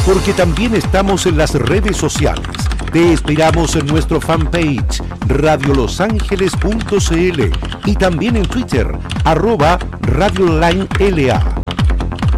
porque también estamos en las redes sociales. Te esperamos en nuestro fanpage radiolosangeles.cl y también en Twitter @RadioLineLA.